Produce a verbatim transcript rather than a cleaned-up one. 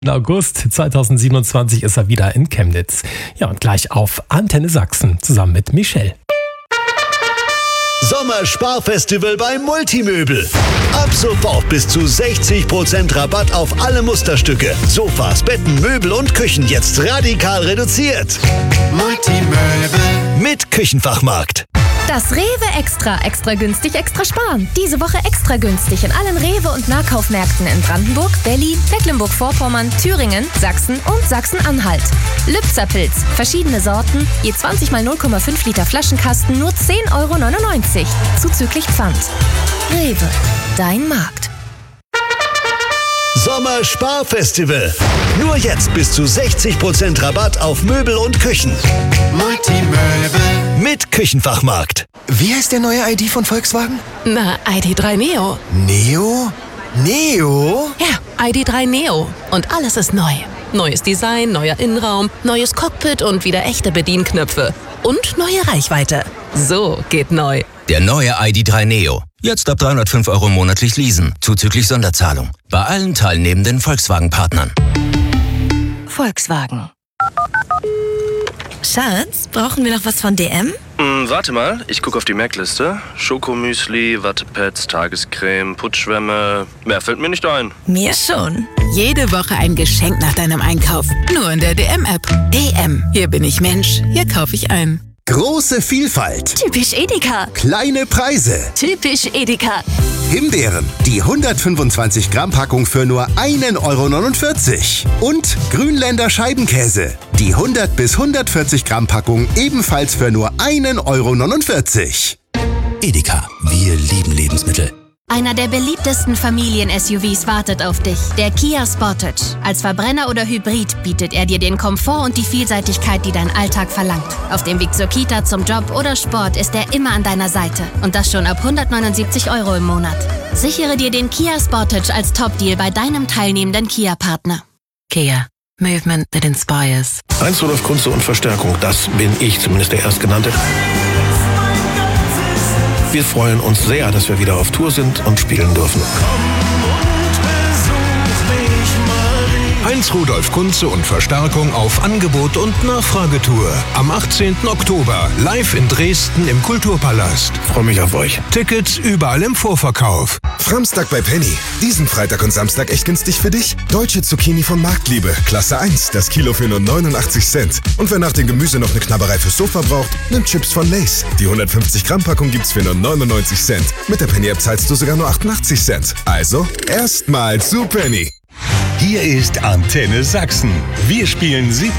August zweitausendsiebenundzwanzig ist er wieder in Chemnitz. Ja, und gleich auf Antenne Sachsen zusammen mit Michelle. Sommersparfestival bei Multimöbel. Ab sofort bis zu sechzig Prozent Rabatt auf alle Musterstücke. Sofas, Betten, Möbel und Küchen jetzt radikal reduziert. Multimöbel mit Küchenfachmarkt. Das Rewe Extra. Extra günstig, extra sparen. Diese Woche extra günstig in allen Rewe- und Nahkaufmärkten in Brandenburg, Berlin, Mecklenburg-Vorpommern, Thüringen, Sachsen und Sachsen-Anhalt. Lübzer-Pilz. Verschiedene Sorten. Je zwanzig mal null Komma fünf Liter Flaschenkasten nur zehn Euro neunundneunzig. Zuzüglich Pfand. Rewe. Dein Markt. Sommersparfestival. Nur jetzt bis zu sechzig Prozent Rabatt auf Möbel und Küchen. Multimöbel mit Küchenfachmarkt. Wie heißt der neue I D von Volkswagen? Na, I D drei Neo. Neo? Neo? Ja, I D drei Neo. Und alles ist neu. Neues Design, neuer Innenraum, neues Cockpit und wieder echte Bedienknöpfe. Und neue Reichweite. So geht neu. Der neue I D drei Neo. Jetzt ab dreihundertfünf Euro monatlich leasen, zuzüglich Sonderzahlung. Bei allen teilnehmenden Volkswagen-Partnern. Volkswagen. Schatz, brauchen wir noch was von D M? Hm, warte mal, ich gucke auf die Merkliste. Schokomüsli, Wattepads, Tagescreme, Putzschwämme. Mehr fällt mir nicht ein. Mir schon. Jede Woche ein Geschenk nach deinem Einkauf. Nur in der D M-App. D M. Hier bin ich Mensch. Hier kaufe ich ein. Große Vielfalt. Typisch Edeka. Kleine Preise. Typisch Edeka. Himbeeren. Die hundertfünfundzwanzig Gramm Packung für nur ein Euro neunundvierzig. Und Grünländer Scheibenkäse. Die hundert bis hundertvierzig Gramm Packung ebenfalls für nur ein Euro neunundvierzig. Edeka. Wir lieben Lebensmittel. Einer der beliebtesten Familien-S U Vs wartet auf dich, der Kia Sportage. Als Verbrenner oder Hybrid bietet er dir den Komfort und die Vielseitigkeit, die dein Alltag verlangt. Auf dem Weg zur Kita, zum Job oder Sport ist er immer an deiner Seite. Und das schon ab hundertneunundsiebzig Euro im Monat. Sichere dir den Kia Sportage als Top-Deal bei deinem teilnehmenden Kia-Partner. Kia. Movement that inspires. Heinz Rudolf Kunze und Verstärkung, das bin ich, zumindest der Erstgenannte. Wir freuen uns sehr, dass wir wieder auf Tour sind und spielen dürfen. Heinz Rudolf Kunze und Verstärkung auf Angebot und Nachfragetour. Am achtzehnten Oktober live in Dresden im Kulturpalast. Freue mich auf euch. Tickets überall im Vorverkauf. Framstag bei Penny. Diesen Freitag und Samstag echt günstig für dich. Deutsche Zucchini von Marktliebe. Klasse eins. Das Kilo für nur neunundachtzig Cent. Und wer nach dem Gemüse noch eine Knabberei fürs Sofa braucht, nimmt Chips von Lay's. Die hundertfünfzig Gramm Packung gibt's für nur neunundneunzig Cent. Mit der Penny-App zahlst du sogar nur achtundachtzig Cent. Also, erstmal zu Penny. Hier ist Antenne Sachsen. Wir spielen siebzig